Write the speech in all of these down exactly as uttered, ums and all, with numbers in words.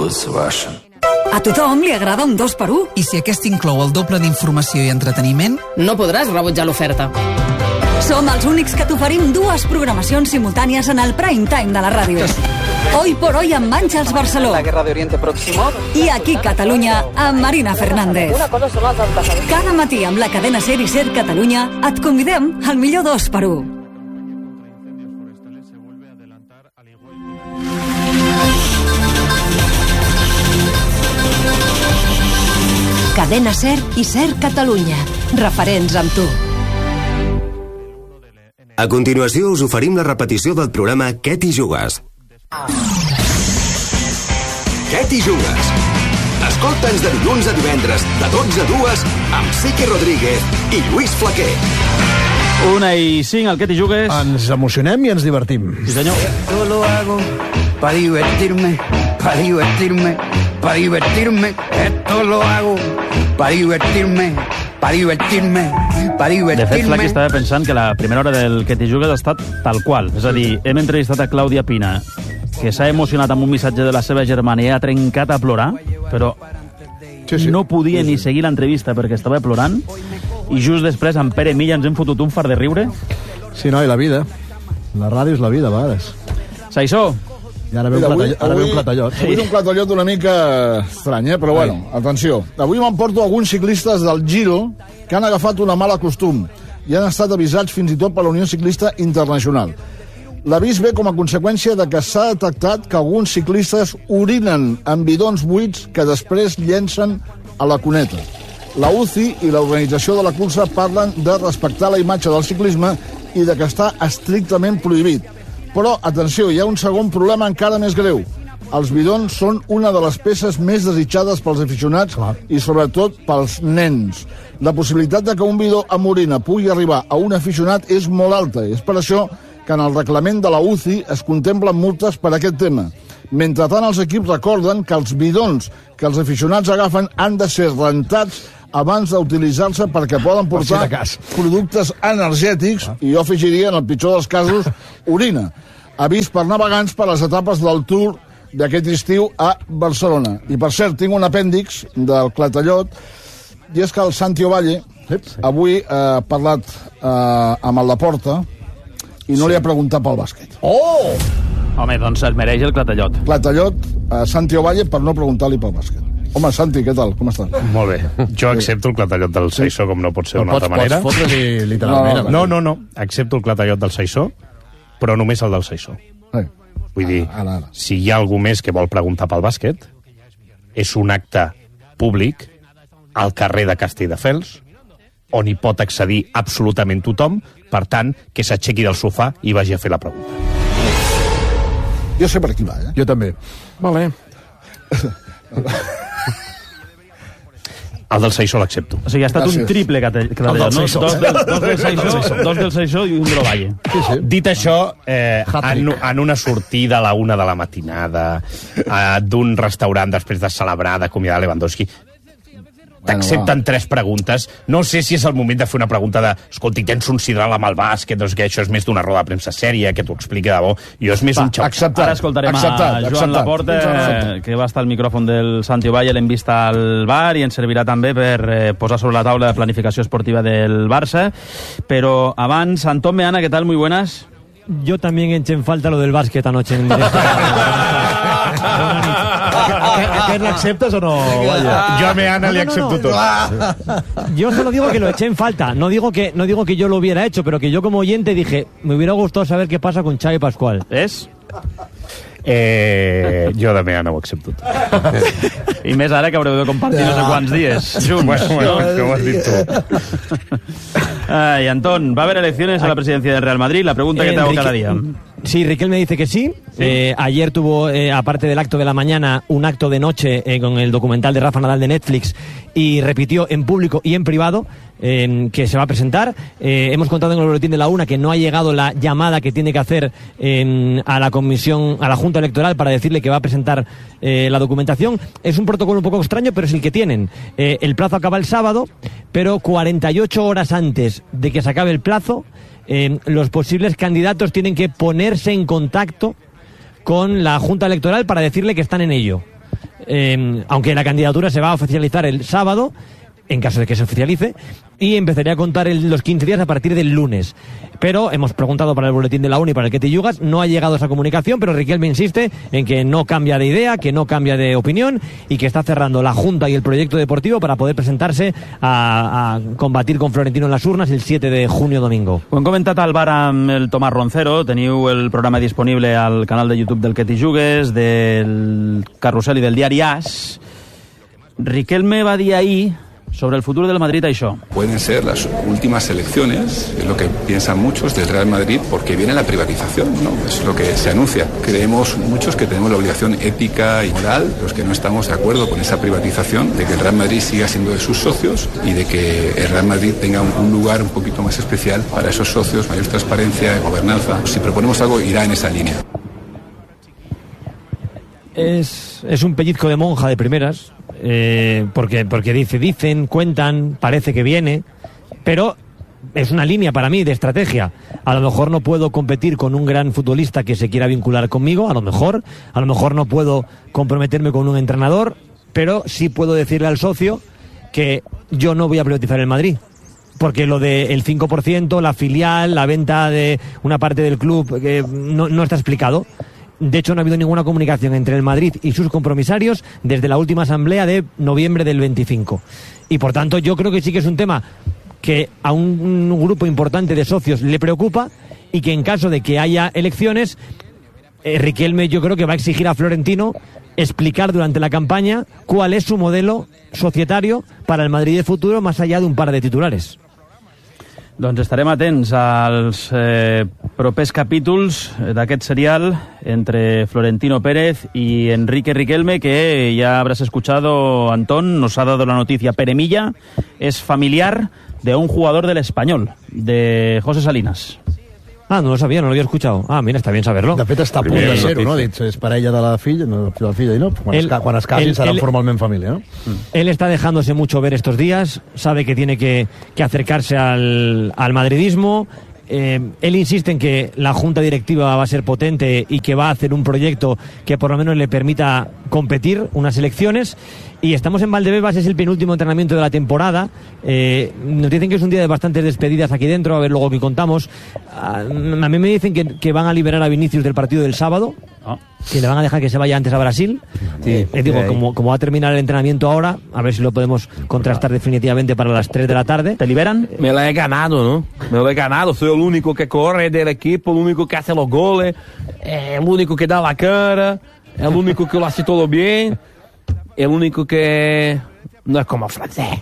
голос ваш. A tothom li agrada un dos per u. I si aquest inclou el doble d'informació i entreteniment? No podràs rebutjar l'oferta. Som els únics que t'oferim dues programacions simultànies en el prime time de la ràdio. Hoy por hoy amb Àngels Barceló. La guerra de Oriente Próximo. I aquí Catalunya amb Marina Fernández. Una cosa són els antecedents. Cada matí amb la cadena Ser i Ser Catalunya et convidem al millor dos per u. Cadena Ser i Ser Catalunya. Referents amb tu. A continuació us oferim la repetició del programa Què t'hi jugues? Què t'hi jugues? Escolta'ns de dilluns a divendres, de dotze a dues, amb Sique Rodríguez i Lluís Flaquer. Una i cinc, al Què t'hi jugues? Ens emocionem i ens divertim. Sí, senyor. Yo lo hago para divertirme, para divertirme, para divertirme. Esto lo hago para divertirme, para divertirme, para divertirme. De fet, Flac, estava pensant que la primera hora del Què t'hi jugues ha estat tal qual. És a dir, hem entrevistat a Clàudia Pina, que s'ha emocionat amb un missatge de la seva germana i ha trencat a plorar, però sí, sí. no podia sí, sí. ni seguir l'entrevista perquè estava plorant, i just després, amb Pere Milla, ens hem fotut un fart de riure. Sí, no, i la vida. La ràdio és la vida, a vegades. Saissó. I ara ve un, platallot, ara ve un platallot. Avui és un platallot una mica estrany, eh? Però bueno, atenció. Avui m'emporto alguns ciclistes del Giro que han agafat una mala costum i han estat avisats fins i tot per la Unió Ciclista Internacional. L'avís ve com a conseqüència de que s'ha detectat que alguns ciclistes orinen en bidons buits que després llencen a la cuneta. La U C I i l'organització de la cursa parlen de respectar la imatge del ciclisme i de que està estrictament prohibit. Però, atenció, hi ha un segon problema encara més greu. Els bidons són una de les peces més desitjades pels aficionats Clar. i, sobretot, pels nens. La possibilitat de que un bidó amb orina pugui arribar a un aficionat és molt alta. És per això que en el reglament de la U C I es contemplen multes per aquest tema. Mentrestant, els equips recorden que els bidons que els aficionats agafen han de ser rentats abans d'utilitzar-se perquè poden portar per si productes energètics i jo afegiria, en el pitjor dels casos, orina. Avís per navegants per les etapes del Tour d'aquest estiu a Barcelona. I, per cert, tinc un apèndix del Clatallot, i és que el Santi Ovalle avui ha parlat eh, amb el Laporta i no sí. li ha preguntat pel bàsquet. Oh! Home, doncs es mereix el Clatallot. Clatallot a Santi Ovalle per no preguntar-li pel bàsquet. Home, Santi, què tal? Com estàs? Molt bé. Jo accepto el Clatallot del Saissó, com no pot ser d'una altra manera. Pots fotre-li literalment. No, no, no. Accepto el Clatallot del Saissó, però només el del Saissó. Vull dir, ara, ara. si hi ha algú més que vol preguntar pel bàsquet, és un acte públic al carrer de Castelldefels, on hi pot accedir absolutament tothom, per tant, que s'aixequi del sofà i vagi a fer la pregunta. Jo sé per qui va, eh? Jo també. Vale. El del Saissó l'accepto. O sigui, ha estat Gràcies. un triple catallot, no? Dos del, dos del Saissó, dos del Saissó i un de l'Ovalle. Sí, sí. Dit això, eh, en, en una sortida a la una de la matinada, eh, d'un restaurant després de celebrar, d'acomiadar Lewandowski, t'accepten bueno, tres preguntes. No sé si és el moment de fer una pregunta de escolti, tens un sidral amb el bàsquet, doncs que això és més d'una roda de premsa sèria, que t'ho expliqui de bo. Jo és més Va, un xau. Acceptat. Ara escoltarem acceptat, a Joan acceptat. Laporta, acceptat. que va estar al micròfon del Santi Ovalle, l'hem vist al bar i ens servirà també per eh, posar sobre la taula la planificació esportiva del Barça. Però abans, Antón Meana, ¿qué tal? Muy buenas. Yo también eché en falta lo del básquet anoche en directo. ¿Aquest l'acceptes o no? Vaya. Yo a Meana no, le acepto no, no. todo. Yo solo digo que lo eché en falta. No digo que no digo que yo lo hubiera hecho, pero que yo como oyente dije, me hubiera gustado saber qué pasa con Xavi Pascual. ¿Es? Eh, jo de Meana ho accepto tot. I més ara que haureu de compartir no sé quants dies junts. Bueno, bueno, que ho has dit tu. Ay, Antón, ¿va a haber elecciones a la presidencia del Real Madrid? La pregunta que te hago cada día. Sí, Riquel me dice que sí. ¿Sí? Eh, ayer tuvo, eh, aparte del acto de la mañana, un acto de noche eh, con el documental de Rafa Nadal de Netflix y repitió en público y en privado eh, que se va a presentar. Eh, hemos contado en el boletín de la una que no ha llegado la llamada que tiene que hacer eh, a la comisión, a la Junta Electoral para decirle que va a presentar eh, la documentación. Es un protocolo un poco extraño, pero es el que tienen. Eh, el plazo acaba el sábado, pero cuarenta y ocho horas antes de que se acabe el plazo, Eh, los posibles candidatos tienen que ponerse en contacto con la Junta Electoral para decirle que están en ello. eh, aunque la candidatura se va a oficializar el sábado, en caso de que se oficialice, y empezaría a contar el, los quince días a partir del lunes. Pero hemos preguntado para el boletín de la U N I, para el Ketty Yugas, no ha llegado esa comunicación, pero Riquelme insiste en que no cambia de idea, que no cambia de opinión y que está cerrando la Junta y el proyecto deportivo para poder presentarse a, a combatir con Florentino en las urnas el siete de junio domingo. Ho hem comentat al bar amb el Tomàs Roncero, teniu el programa disponible al canal de YouTube del Ketty Yugues, del Carrusel i del diari As. Riquelme va dir ahir sobre el futuro del Madrid, això. Pueden ser las últimas elecciones, es lo que piensan muchos, del Real Madrid, porque viene la privatización, ¿no? Es lo que se anuncia. Creemos muchos que tenemos la obligación ética y moral, los que no estamos de acuerdo con esa privatización, de que el Real Madrid siga siendo de sus socios y de que el Real Madrid tenga un, un lugar un poquito más especial para esos socios, mayor transparencia, gobernanza. Si proponemos algo, irá en esa línea. Es, es un pellizco de monja de primeras, eh, porque, porque dice, dicen, cuentan, parece que viene, pero es una línea para mí de estrategia. A lo mejor no puedo competir con un gran futbolista que se quiera vincular conmigo, a lo mejor, a lo mejor no puedo comprometerme con un entrenador, pero sí puedo decirle al socio que yo no voy a privatizar el Madrid. Porque lo del cinco por ciento, la filial, la venta de una parte del club, eh, no, no está explicado. De hecho, no ha habido ninguna comunicación entre el Madrid y sus compromisarios desde la última asamblea de noviembre del veinticinco. Y por tanto, yo creo que sí que es un tema que a un, un grupo importante de socios le preocupa y que en caso de que haya elecciones, eh, Riquelme yo creo que va a exigir a Florentino explicar durante la campaña cuál es su modelo societario para el Madrid de futuro, más allá de un par de titulares. Doncs estarem atents als eh, propers capítols d'aquest serial entre Florentino Pérez y Enrique Riquelme, que ya habrás escuchado, Antón, nos ha dado la noticia. Peremilla es familiar de un jugador del Español, de José Salinas. Ah, no lo sabia, no l'havia escuchado. Ah, mira, està ben saber-lo. De fet, està a punt de ser-ho, no? Dit, és parella de la filla, no, de la filla i no? Quan, el, es, quan es casin seran formalment família, ¿no? Él está dejándose mucho ver estos días, sabe que tiene que, que acercarse al, al madridismo. Eh, él insiste en que la junta directiva va a ser potente y que va a hacer un proyecto que por lo menos le permita competir unas elecciones. Y estamos en Valdebebas, es el penúltimo entrenamiento de la temporada. Eh, nos dicen que es un día de bastantes despedidas aquí dentro, a ver luego qué contamos. A, a mí me dicen que, que van a liberar a Vinicius del partido del sábado, oh. que le van a dejar que se vaya antes a Brasil. Sí, eh, eh, digo, como, como va a terminar el entrenamiento ahora, a ver si lo podemos contrastar definitivamente para las tres de la tarde. ¿Te liberan? Me lo he ganado, ¿no? Me lo he ganado. Soy el único que corre del equipo, el único que hace los goles, eh, el único que da la cara, el único que lo hace todo bien. El único que no es como francés.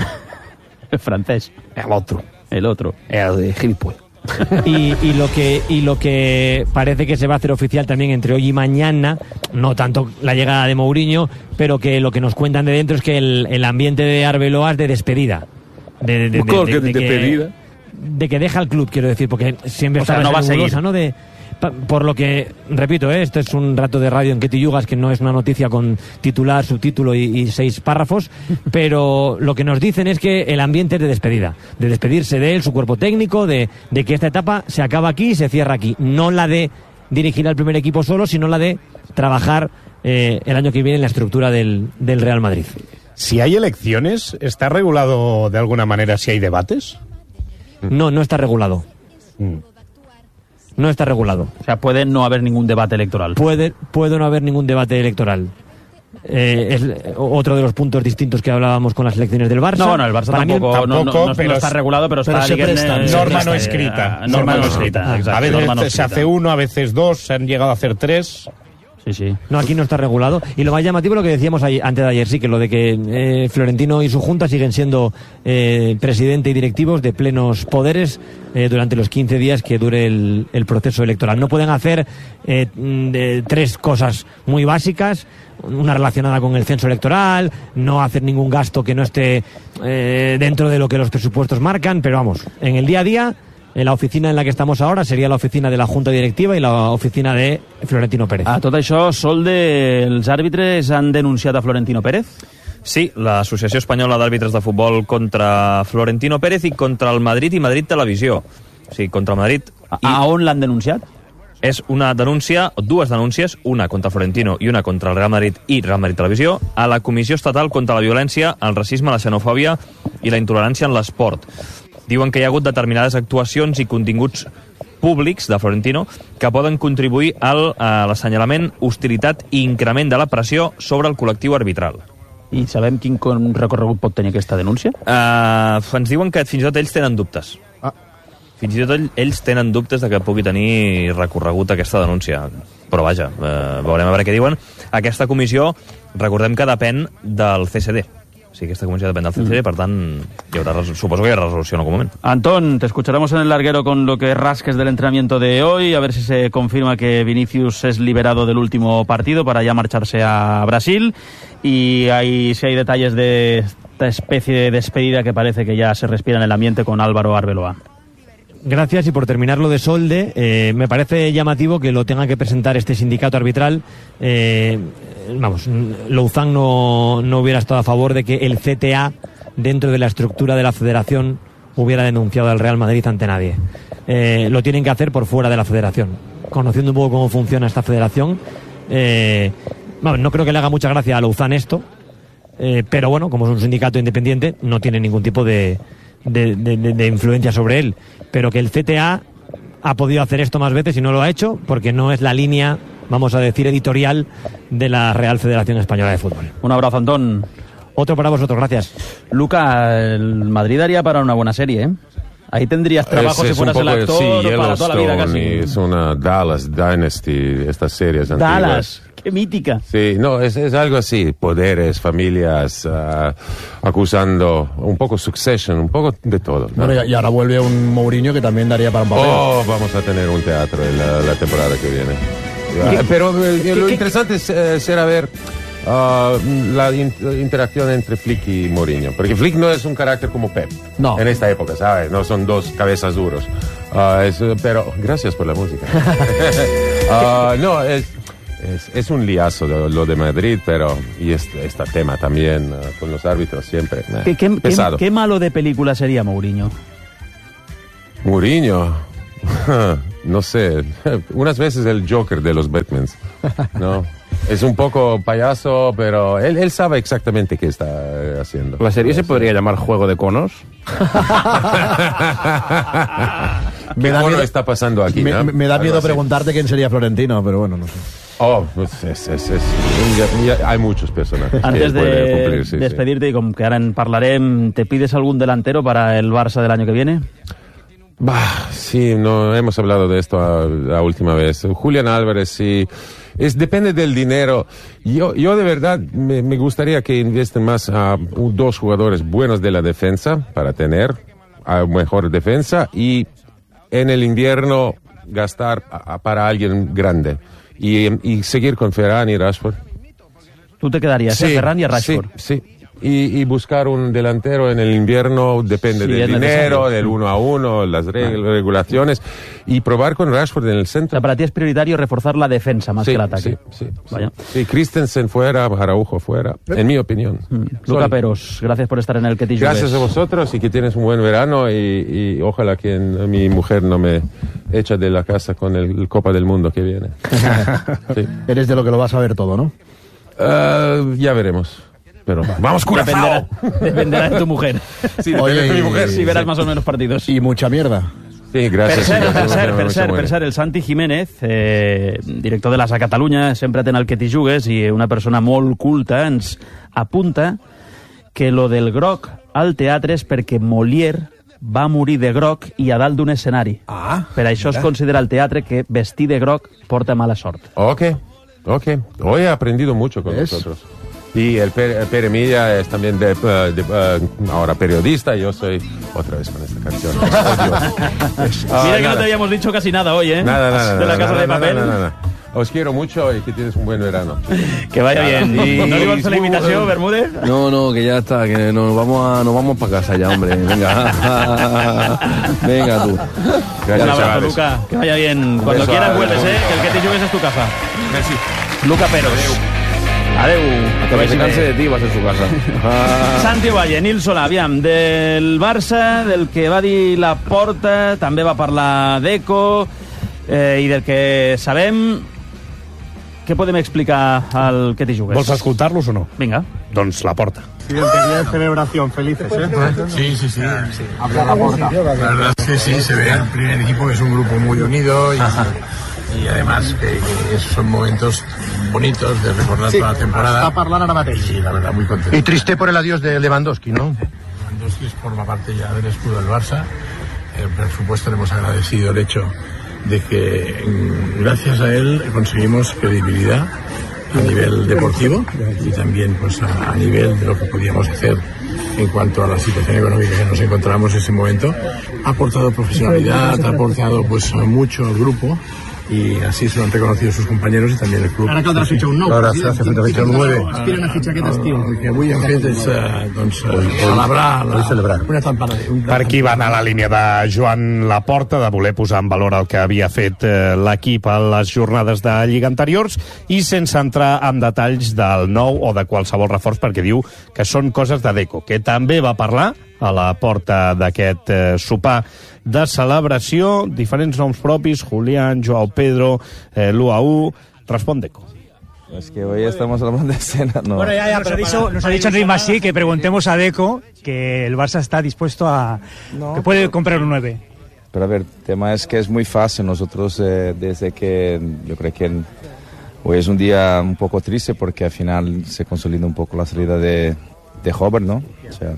El francés. El otro. El otro. El de gilipollas. Y, y, lo que, y lo que parece que se va a hacer oficial también entre hoy y mañana, no tanto la llegada de Mourinho, pero que lo que nos cuentan de dentro es que el, el ambiente de Arbeloa es de despedida. De, de, de, de, de, de, de despedida? Que, de que deja el club, quiero decir, porque siempre está no va a seguir, ¿no? De, por lo que, repito, ¿eh? Esto es un rato de radio en Ketty Yugas, que no es una noticia con titular, subtítulo y, y seis párrafos, pero lo que nos dicen es que el ambiente es de despedida, de despedirse de él, su cuerpo técnico, de, de que esta etapa se acaba aquí y se cierra aquí. No la de dirigir al primer equipo solo, sino la de trabajar eh, el año que viene en la estructura del, del Real Madrid. Si hay elecciones, ¿está regulado de alguna manera si hay debates? No, no está regulado. Mm. No está regulado. O sea, puede no haber ningún debate electoral. Puede, puede no haber ningún debate electoral. Eh, es otro de los puntos distintos que hablábamos con las elecciones del Barça. No, bueno, el Barça Para tampoco, tampoco no, no, no, pero no está regulado, pero, pero está... Se presta, eh, norma se no presta, escrita. Eh, norma no escrita, exacto. A veces norma no se escrita. hace uno, a veces dos, se han llegado a hacer tres... Sí, sí. No, aquí no está regulado. Y lo más llamativo es lo que decíamos ayer, antes de ayer, sí, que lo de que eh, Florentino y su junta siguen siendo eh, presidente y directivos de plenos poderes eh, durante los quince días que dure el, el proceso electoral. No pueden hacer eh, de, tres cosas muy básicas, una relacionada con el censo electoral, no hacer ningún gasto que no esté eh, dentro de lo que los presupuestos marcan, pero vamos, en el día a día... En la oficina en la que estamos ahora sería la oficina de la Junta Directiva i la oficina de Florentino Pérez. A tot això, Solde, els àrbitres han denunciat a Florentino Pérez? Sí, l'Associació Espanyola d'Àrbitres de Futbol contra Florentino Pérez i contra el Madrid i Madrid Televisió. O sigui, contra el Madrid... I... A on l'han denunciat? És una denúncia, o dues denúncies, una contra Florentino i una contra el Real Madrid i Real Madrid Televisió, a la Comissió Estatal contra la Violència, el Racisme, la Xenofòbia i la Intolerància en l'Esport. Diuen que hi ha hagut determinades actuacions i continguts públics de Florentino que poden contribuir al, a l'assenyalament, hostilitat i increment de la pressió sobre el col·lectiu arbitral. I sabem quin recorregut pot tenir aquesta denúncia? Uh, ens diuen que fins i tot ells tenen dubtes. Ah. Fins i tot ells tenen dubtes de que pugui tenir recorregut aquesta denúncia. Però vaja, uh, veurem a veure què diuen. Aquesta comissió, recordem que depèn del C C D. O sigui, aquesta comissió depèn del C C D, mm. per tant, hi haurà, suposo que hi haurà resolució en algún momento. Antón, te escucharemos en el larguero con lo que rasques del entrenamiento de hoy, a ver si se confirma que Vinicius es liberado del último partido para ya marcharse a Brasil, y ahí si hay detalles de esta especie de despedida que parece que ya se respira en el ambiente con Álvaro Arbeloa. Gracias, y por terminar lo de Solde, eh, me parece llamativo que lo tenga que presentar este sindicato arbitral. Eh, vamos, Louzán no, no hubiera estado a favor de que el C T A, dentro de la estructura de la federación, hubiera denunciado al Real Madrid ante nadie. Eh, lo tienen que hacer por fuera de la federación. Conociendo un poco cómo funciona esta federación, eh, bueno, no creo que le haga mucha gracia a Louzán esto, eh, pero bueno, como es un sindicato independiente, no tiene ningún tipo de... De, de, de influencia sobre él, pero que el C T A ha podido hacer esto más veces y no lo ha hecho porque no es la línea, vamos a decir, editorial de la Real Federación Española de Fútbol. Un abrazo, Antón. Otro para vosotros, gracias. Luca, el Madrid haría para una buena serie, ¿eh? Ahí tendrías trabajo es, si fueras el actor sí, para toda la vida casi. Es una Dallas Dynasty, estas series antiguas. Dallas, qué mítica. Sí, no, es, es algo así, poderes, familias, uh, acusando, un poco Succession, un poco de todo, ¿no? Bueno, y ahora vuelve un Mourinho que también daría para un papel. Oh, vamos a tener un teatro en la, la temporada que viene. Pero eh, lo interesante es eh, ser a ver Uh, la in interacción entre Flick y Mourinho, porque Flick no es un carácter como Pep no. en esta época, ¿sabes? No son dos cabezas duros, uh, es, pero gracias por la música. uh, no, es, es, es un liazo lo, lo de Madrid, pero y este, este tema también uh, con los árbitros siempre eh, ¿Qué, qué, pesado. ¿Qué, qué malo de película sería Mourinho? Mourinho, no sé, unas veces el Joker de los Batmans, ¿no? Es un poco payaso, pero él, él sabe exactamente qué está haciendo. ¿La serie se podría llamar Juego de Conos? ¿Qué cono está pasando aquí? Me, ¿no? me da Algo miedo así. preguntarte quién sería Florentino, pero bueno, no sé. Oh, pues es, es, es, ya, ya hay muchos personajes. Antes que de cumplir, sí, despedirte, sí. y com que ara en parlarem, ¿te pides algún delantero para el Barça del año que viene? Bah, sí, no hemos hablado de esto a, la última vez. Julián Álvarez, sí. Es, depende del dinero. Yo, yo de verdad me, me gustaría que inviesten más a uh, dos jugadores buenos de la defensa para tener a mejor defensa y en el invierno gastar a, a, para alguien grande y, y seguir con Ferran y Rashford. ¿Tú te quedarías sí, a Ferran y a Rashford? Sí, sí. Y, y buscar un delantero en el invierno depende sí, del dinero, necesario. del uno a uno, las reg ah. regulaciones, y probar con Rashford en el centro. O sea, para ti es prioritario reforzar la defensa más sí, que el ataque. Sí, sí, Vaya. sí. sí, Christensen fuera, Araujo fuera, en mi opinión. Mm. Luca Peros, gracias por estar en el Que Te Jugues. Gracias a vosotros y que tienes un buen verano y, y ojalá que en, mi mujer no me echa de la casa con el, el Copa del Mundo que viene. Sí. Eres de lo que lo vas a ver todo, ¿no? Uh, ya veremos. Pero vamos, Curazao. Dependerá, dependerá de tu mujer. Sí, depende de mi mujer. Si verás sí. más o menos partidos. Y mucha mierda. Sí, gracias. Per ser, per ser, per ser, per ser, el Santi Jiménez, eh, director de l'A S A Catalunya, sempre atén al Que T'hi Jugues, i una persona molt culta ens apunta que lo del groc al teatre és perquè Molière va morir de groc i a dalt d'un escenari. Ah, per això mira. es considera al teatre que vestir de groc porta mala sort. Ok, ok. Hoy he aprendido mucho con ¿Es? nosotros. Y el Pere, Pere Milla es también de, de, de, uh, ahora periodista, yo soy otra vez con esta canción. Mira uh, que nada. No te habíamos dicho casi nada hoy, ¿eh? Nada, nada. De la nada, Casa nada, de Papel. Nada, nada, nada. Os quiero mucho y que tienes un buen verano. Que vaya bien. Y, ¿No le vas a la invitación, Bermúdez? No, no, que ya está, que nos vamos a, nos vamos para casa ya, hombre. Venga. Venga tú. Gracias, un abrazo, chavales. Luca. Que vaya bien. Cuando Beso quieras vuelves, ¿eh? Que el Que T'hi Jugues es tu casa. Merci. Luca Peros. Adeu. Que vagi canse de ti, va a ser su casa. Santi Valle, Nil Solà, aviam, del Barça, del que va dir Laporta, també va parlar d'Eco, eh, i del que sabem, què podem explicar al Que t'hi jugues? Vols escoltar-los o no? Vinga. Doncs la porta. Siguiente día de celebración, felices, ¿eh? Sí, sí, sí. sí. Habla la porta. La verdad es que sí, se ve el primer equipo que es un grupo muy unido y, y además que, que son momentos bonitos de recordar sí, toda la temporada. Está parlant ara mateix. Sí, la verdad, muy contento. Y triste por el adiós de Lewandowski, ¿no? Lewandowski forma parte ya del escudo del Barça. Eh, por supuesto, le hemos agradecido el hecho de que gracias a él conseguimos credibilidad a nivel deportivo y también pues a, a nivel de lo que podíamos hacer en cuanto a la situación económica que nos encontramos en ese momento. Ha aportado profesionalidad, ha aportado pues mucho al grupo y así se lo han reconocido sus compañeros i també el club. Ara caldrà fitxar un nou. Ara s'ha de fitxar un nou. Aspiren a fitxar aquest estiu. El que avui hem fet és doncs, celebrar, la, celebrar una temporada. Per aquí va anar la línia de Joan Laporta, de voler posar en valor el que havia fet eh, l'equip a les jornades de Lliga anteriors i sense entrar en detalls del nou o de qualsevol reforç, perquè diu que són coses de Deco, que també va parlar a la porta d'aquest eh, sopar de celebració, diferents noms propis, Julián, Joao Pedro, eh, l'u a u, respon Deco. Es que hoy estamos hablando de escena, no. Bueno, ya, ya, pero nos ha dicho, nos ha dicho Enrique Masí que preguntemos a Deco que el Barça está dispuesto a... No, que puede pero, comprar un nueve. Pero a ver, el tema es que es muy fácil. Nosotros, eh, desde que... Yo creo que hoy es un día un poco triste porque al final se consolida un poco la salida de, de Hover, ¿no? O sea...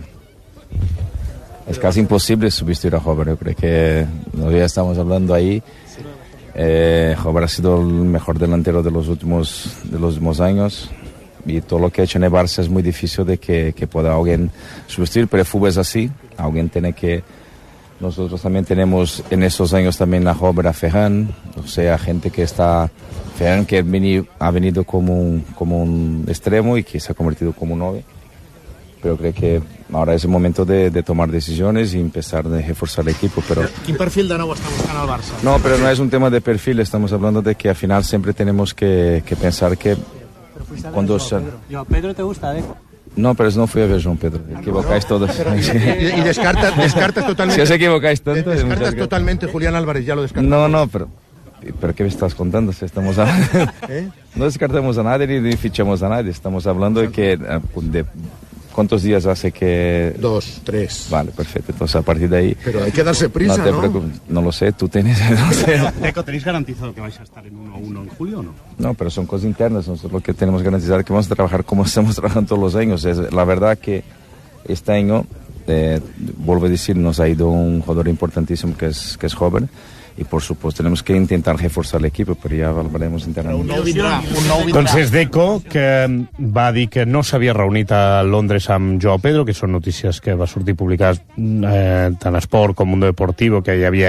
Es casi imposible sustituir a Hover. Yo creo que ya estamos hablando ahí. Eh, Hover ha sido el mejor delantero de los últimos de los últimos años y todo lo que ha hecho en el Barça es muy difícil de que, que pueda alguien sustituir, pero el fútbol es así. Alguien tiene que... Nosotros también tenemos en estos años también a Hover, a Ferran, o sea, gente que está... Ferran que ha venido como un, como un extremo y que se ha convertido como un nueve. Pero creo que ahora es el momento de, de tomar decisiones y empezar a reforzar el equipo. Pero... ¿Qué perfil de nou está buscando el Barça? No, pero no es un tema de perfil, estamos hablando de que al final siempre tenemos que, que pensar que... Cuando Joao Pedro. Joao Pedro te gusta, Deco. No, pero no fui a ver João Pedro. Equivocáis todos. Y, y descartas, descartas totalmente... Si os equivocáis tanto... Descartas totalmente Julián Álvarez, ya lo descartas. No, no, pero... ¿Pero qué me estás contando? Si estamos hablando... ¿Eh? No descartamos a nadie ni fichamos a nadie. Estamos hablando de que... De, ¿cuántos días hace que...? Dos, tres. Vale, perfecto. Entonces, a partir de ahí... Pero hay que darse prisa, ¿no? Te ¿no? preocupes. No lo sé, tú tienes... No sé. Deco, ¿tenéis garantizado que vais a estar en uno a uno en julio o no? No, pero son cosas internas. Nosotros lo que tenemos que garantizar es que vamos a trabajar como estamos trabajando todos los años. Es, la verdad que este año, eh, vuelvo a decir, nos ha ido un jugador importantísimo que es, que es joven. I, por supuesto, tenemos que intentar reforçar l'equip, però ja valoraremos internament. Un nou vindrà, un nou vindrà. Doncs és Deco, que va dir que no s'havia reunit a Londres amb Joao Pedro, que són notícies que va sortir publicades eh, tant a Esport com Mundo Deportivo, que hi havia